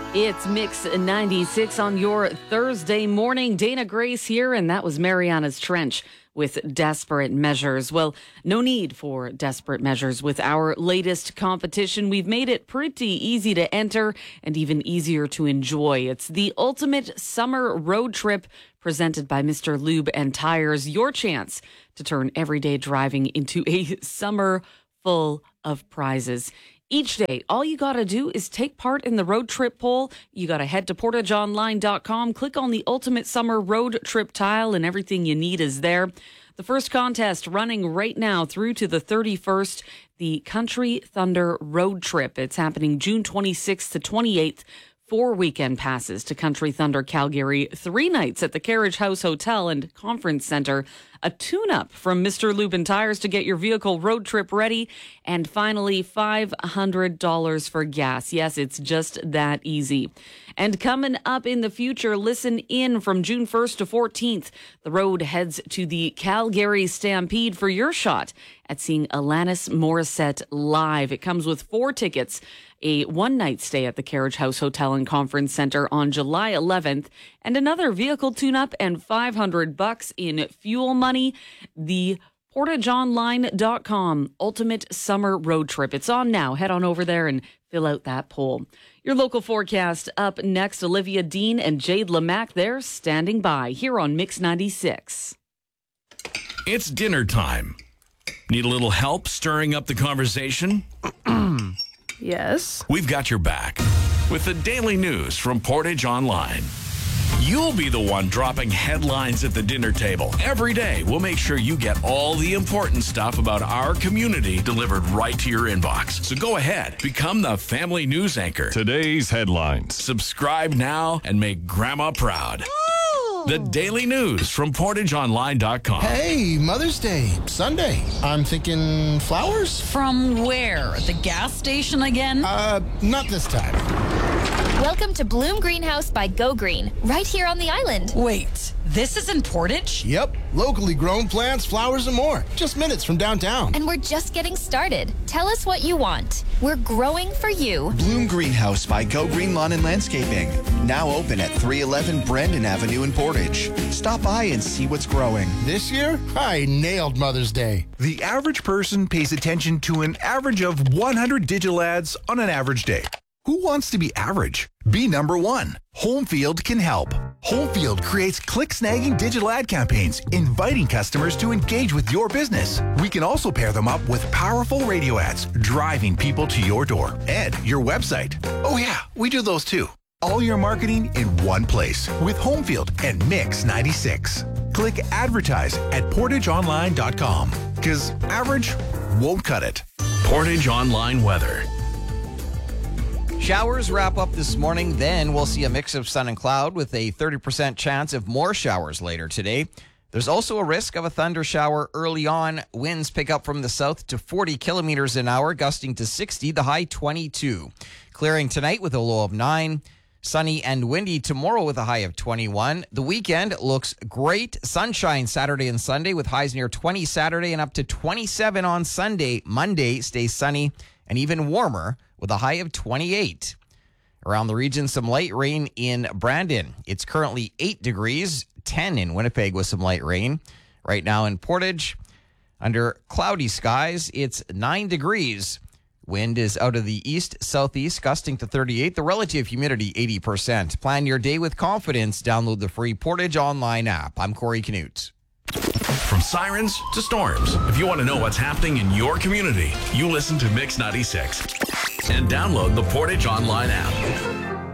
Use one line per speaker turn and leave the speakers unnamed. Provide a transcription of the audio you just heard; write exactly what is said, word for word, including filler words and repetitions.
It's Mix ninety-six on your Thursday morning. Dana Grace here, and that was Mariana's Trench with Desperate Measures. Well, no need for desperate measures with our latest competition. We've made it pretty easy to enter and even easier to enjoy. It's the ultimate summer road trip presented by Mister Lube and Tires. Your chance to turn everyday driving into a summer full of prizes. Each day, all you got to do is take part in the road trip poll. You got to head to portage online dot com, click on the Ultimate Summer Road Trip tile, and everything you need is there. The first contest running right now through to the thirty-first, the Country Thunder Road Trip. It's happening June twenty-sixth to twenty-eighth. Four weekend passes to Country Thunder Calgary, three nights at the Carriage House Hotel and Conference Center, a tune-up from Mister Lube and Tires to get your vehicle road trip ready, and finally, five hundred dollars for gas. Yes, it's just that easy. And coming up in the future, listen in from June first to fourteenth. The road heads to the Calgary Stampede for your shot at seeing Alanis Morissette live. It comes with four tickets, a one-night stay at the Carriage House Hotel and Conference Center on July eleventh, and another vehicle tune-up and five hundred bucks in fuel money. The portage online dot com Ultimate Summer Road Trip. It's on now. Head on over there and fill out that poll. Your local forecast up next. Olivia Dean and Jade Lamac there standing by here on Mix ninety-six.
It's dinner time. Need a little help stirring up the conversation?
Yes.
We've got your back with the daily news from Portage Online. You'll be the one dropping headlines at the dinner table. Every day, we'll make sure you get all the important stuff about our community delivered right to your inbox. So go ahead, become the family news anchor.
Today's headlines.
Subscribe now and make Grandma proud. The daily news from portage online dot com.
Hey, Mother's Day, Sunday. I'm thinking flowers?
From where? The gas station again?
Uh, not this time.
Welcome to Bloom Greenhouse by Go Green, right here on the island.
Wait, this is in Portage?
Yep, locally grown plants, flowers, and more. Just minutes from downtown.
And we're just getting started. Tell us what you want. We're growing for you.
Bloom Greenhouse by Go Green Lawn and Landscaping. Now open at three eleven Brandon Avenue in Portage. Stop by and see what's growing.
This year, I nailed Mother's Day.
The average person pays attention to an average of one hundred digital ads on an average day. Who wants to be average? Be number one. Homefield can help. Homefield creates click-snagging digital ad campaigns, inviting customers to engage with your business. We can also pair them up with powerful radio ads, driving people to your door and your website. Oh yeah, we do those too. All your marketing in one place with Homefield and Mix ninety-six. Click advertise at portage online dot com because average won't cut it.
Portage Online weather.
Showers wrap up this morning, then we'll see a mix of sun and cloud with a thirty percent chance of more showers later today. There's also a risk of a thunder shower early on. Winds pick up from the south to forty kilometers an hour, gusting to sixty, the high twenty-two. Clearing tonight with a low of nine. Sunny and windy tomorrow with a high of twenty-one. The weekend looks great. Sunshine Saturday and Sunday with highs near twenty Saturday and up to twenty-seven on Sunday. Monday stays sunny and even warmer with a high of twenty-eight. Around the region, some light rain in Brandon. It's currently eight degrees, ten in Winnipeg with some light rain. Right now in Portage, under cloudy skies, it's nine degrees. Wind is out of the east-southeast, gusting to thirty-eight. The relative humidity, eighty percent. Plan your day with confidence. Download the free Portage Online app. I'm Corey Knut.
From sirens to storms, if you want to know what's happening in your community, you listen to Mix ninety-six and download the Portage Online app.